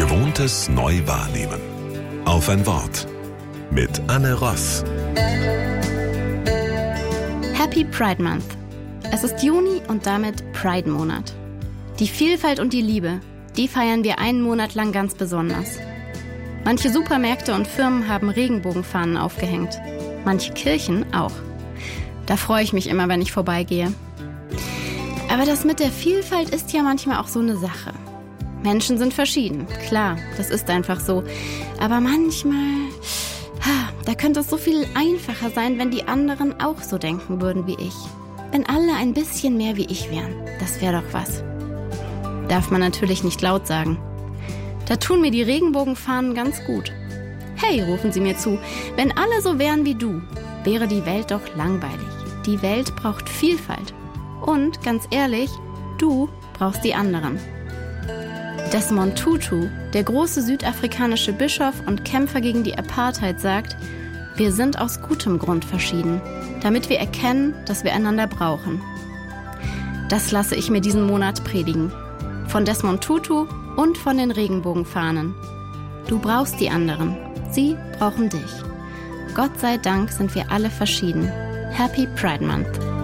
Gewohntes neu wahrnehmen. Auf ein Wort. Mit Anne Ross. Happy Pride Month. Es ist Juni und damit Pride-Monat. Die Vielfalt und die Liebe, die feiern wir einen Monat lang ganz besonders. Manche Supermärkte und Firmen haben Regenbogenfahnen aufgehängt. Manche Kirchen auch. Da freue ich mich immer, wenn ich vorbeigehe. Aber das mit der Vielfalt ist ja manchmal auch so eine Sache. Menschen sind verschieden, klar, das ist einfach so. Aber manchmal, da könnte es so viel einfacher sein, wenn die anderen auch so denken würden wie ich. Wenn alle ein bisschen mehr wie ich wären, das wäre doch was. Darf man natürlich nicht laut sagen. Da tun mir die Regenbogenfahnen ganz gut. Hey, rufen sie mir zu, wenn alle so wären wie du, wäre die Welt doch langweilig. Die Welt braucht Vielfalt. Und, ganz ehrlich, du brauchst die anderen. Desmond Tutu, der große südafrikanische Bischof und Kämpfer gegen die Apartheid, sagt, wir sind aus gutem Grund verschieden, damit wir erkennen, dass wir einander brauchen. Das lasse ich mir diesen Monat predigen. Von Desmond Tutu und von den Regenbogenfahnen. Du brauchst die anderen. Sie brauchen dich. Gott sei Dank sind wir alle verschieden. Happy Pride Month.